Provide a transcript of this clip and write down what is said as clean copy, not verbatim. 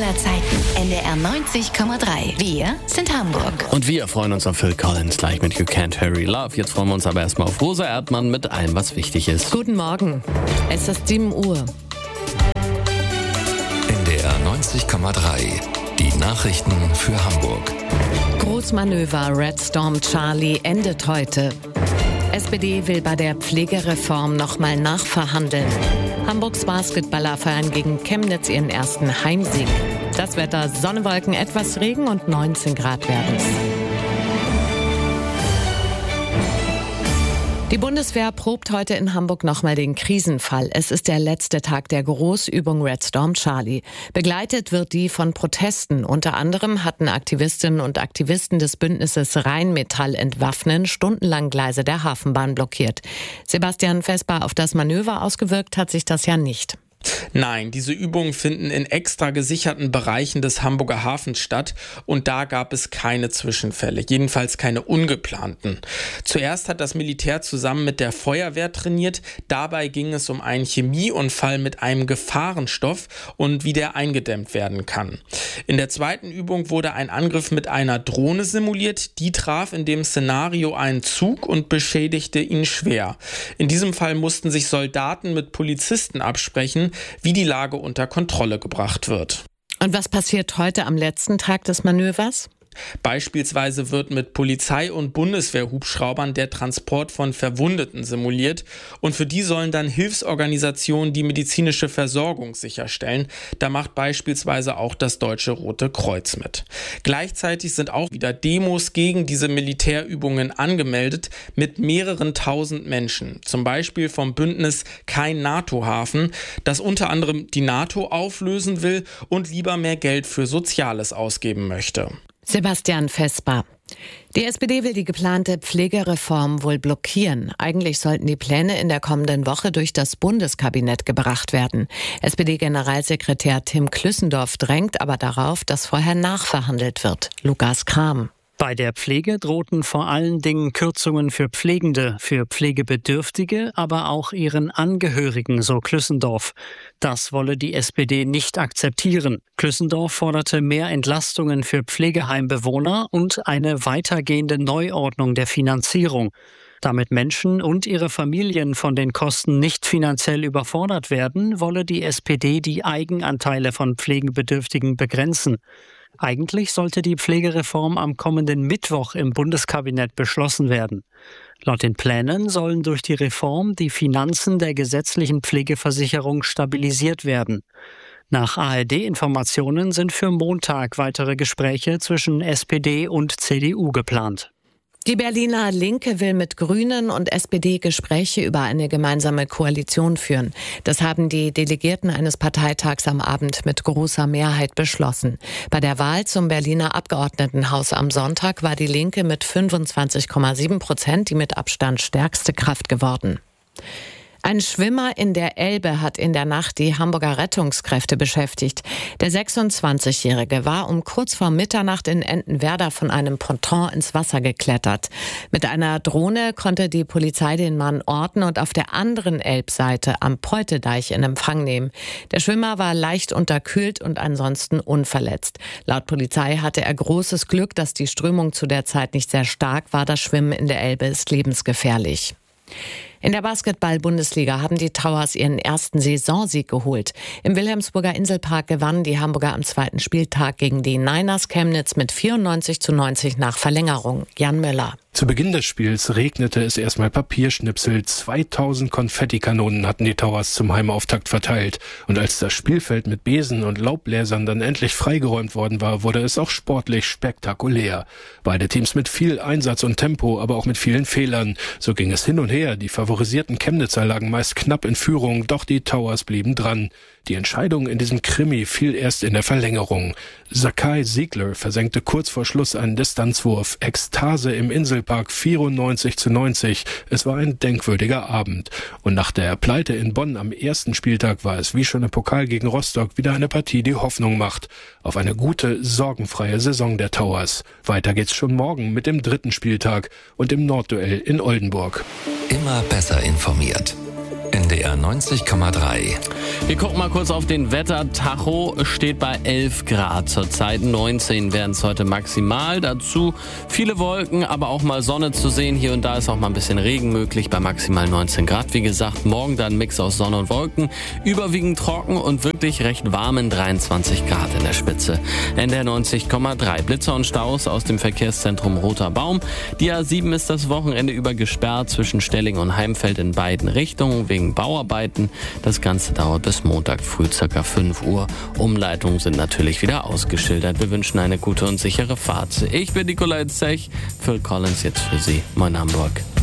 aller Zeiten. NDR 90,3. Wir sind Hamburg. Und wir freuen uns auf Phil Collins gleich mit You Can't Hurry Love. Jetzt freuen wir uns aber erstmal auf Rosa Erdmann mit allem, was wichtig ist. Guten Morgen. Es ist 7 Uhr. NDR 90,3. Die Nachrichten für Hamburg. Großmanöver Red Storm Charlie endet heute. SPD will bei der Pflegereform nochmal nachverhandeln. Hamburgs Basketballer feiern gegen Chemnitz ihren ersten Heimsieg. Das Wetter: Sonne, Wolken, etwas Regen und 19 Grad werden es. Die Bundeswehr probt heute in Hamburg nochmal den Krisenfall. Es ist der letzte Tag der Großübung Red Storm Charlie. Begleitet wird die von Protesten. Unter anderem hatten Aktivistinnen und Aktivisten des Bündnisses Rheinmetall entwaffnen stundenlang Gleise der Hafenbahn blockiert. Sebastian Vesper, auf das Manöver ausgewirkt hat sich das ja nicht. Nein, diese Übungen finden in extra gesicherten Bereichen des Hamburger Hafens statt und da gab es keine Zwischenfälle, jedenfalls keine ungeplanten. Zuerst hat das Militär zusammen mit der Feuerwehr trainiert, dabei ging es um einen Chemieunfall mit einem Gefahrenstoff und wie der eingedämmt werden kann. In der zweiten Übung wurde ein Angriff mit einer Drohne simuliert, die traf in dem Szenario einen Zug und beschädigte ihn schwer. In diesem Fall mussten sich Soldaten mit Polizisten absprechen, wie die Lage unter Kontrolle gebracht wird. Und was passiert heute am letzten Tag des Manövers? Beispielsweise wird mit Polizei- und Bundeswehrhubschraubern der Transport von Verwundeten simuliert und für die sollen dann Hilfsorganisationen die medizinische Versorgung sicherstellen. Da macht beispielsweise auch das Deutsche Rote Kreuz mit. Gleichzeitig sind auch wieder Demos gegen diese Militärübungen angemeldet mit mehreren tausend Menschen. Zum Beispiel vom Bündnis Kein NATO-Hafen, das unter anderem die NATO auflösen will und lieber mehr Geld für Soziales ausgeben möchte. Sebastian Vesper. Die SPD will die geplante Pflegereform wohl blockieren. Eigentlich sollten die Pläne in der kommenden Woche durch das Bundeskabinett gebracht werden. SPD-Generalsekretär Tim Klüssendorf drängt aber darauf, dass vorher nachverhandelt wird. Lukas Kram. Bei der Pflege drohten vor allen Dingen Kürzungen für Pflegende, für Pflegebedürftige, aber auch ihren Angehörigen, so Klüssendorf. Das wolle die SPD nicht akzeptieren. Klüssendorf forderte mehr Entlastungen für Pflegeheimbewohner und eine weitergehende Neuordnung der Finanzierung. Damit Menschen und ihre Familien von den Kosten nicht finanziell überfordert werden, wolle die SPD die Eigenanteile von Pflegebedürftigen begrenzen. Eigentlich sollte die Pflegereform am kommenden Mittwoch im Bundeskabinett beschlossen werden. Laut den Plänen sollen durch die Reform die Finanzen der gesetzlichen Pflegeversicherung stabilisiert werden. Nach ARD-Informationen sind für Montag weitere Gespräche zwischen SPD und CDU geplant. Die Berliner Linke will mit Grünen und SPD Gespräche über eine gemeinsame Koalition führen. Das haben die Delegierten eines Parteitags am Abend mit großer Mehrheit beschlossen. Bei der Wahl zum Berliner Abgeordnetenhaus am Sonntag war die Linke mit 25,7% die mit Abstand stärkste Kraft geworden. Ein Schwimmer in der Elbe hat in der Nacht die Hamburger Rettungskräfte beschäftigt. Der 26-Jährige war um kurz vor Mitternacht in Entenwerder von einem Ponton ins Wasser geklettert. Mit einer Drohne konnte die Polizei den Mann orten und auf der anderen Elbseite am Peutedeich in Empfang nehmen. Der Schwimmer war leicht unterkühlt und ansonsten unverletzt. Laut Polizei hatte er großes Glück, dass die Strömung zu der Zeit nicht sehr stark war. Das Schwimmen in der Elbe ist lebensgefährlich. In der Basketball-Bundesliga haben die Towers ihren ersten Saisonsieg geholt. Im Wilhelmsburger Inselpark gewannen die Hamburger am zweiten Spieltag gegen die Niners Chemnitz mit 94:90 nach Verlängerung. Jan Müller. Zu Beginn des Spiels regnete es erstmal Papierschnipsel. 2000 Konfettikanonen hatten die Towers zum Heimauftakt verteilt. Und als das Spielfeld mit Besen und Laubbläsern dann endlich freigeräumt worden war, wurde es auch sportlich spektakulär. Beide Teams mit viel Einsatz und Tempo, aber auch mit vielen Fehlern. So ging es hin und her. Die favorisierten Chemnitzer lagen meist knapp in Führung, doch die Towers blieben dran. Die Entscheidung in diesem Krimi fiel erst in der Verlängerung. Sakai Siegler versenkte kurz vor Schluss einen Distanzwurf. Ekstase im Inselpark 94:90. Es war ein denkwürdiger Abend. Und nach der Pleite in Bonn am ersten Spieltag war es wie schon im Pokal gegen Rostock wieder eine Partie, die Hoffnung macht. Auf eine gute, sorgenfreie Saison der Towers. Weiter geht's schon morgen mit dem dritten Spieltag und dem Nordduell in Oldenburg. Immer besser informiert. NDR 90,3. Wir gucken mal kurz auf den Wettertacho. Steht bei 11 Grad zurzeit. 19 werden es heute maximal. Dazu viele Wolken, aber auch mal Sonne zu sehen. Hier und da ist auch mal ein bisschen Regen möglich bei maximal 19 Grad. Wie gesagt, morgen dann ein Mix aus Sonne und Wolken. Überwiegend trocken und wirklich recht warmen 23 Grad in der Spitze. NDR 90,3. Blitzer und Staus aus dem Verkehrszentrum Roter Baum. Die A7 ist das Wochenende über gesperrt zwischen Stelling und Heimfeld in beiden Richtungen wegen Bauarbeiten. Das Ganze dauert bis Montag früh ca. 5 Uhr. Umleitungen sind natürlich wieder ausgeschildert. Wir wünschen eine gute und sichere Fahrt. Ich bin Nikolai Zech, Phil Collins jetzt für Sie. Moin Hamburg.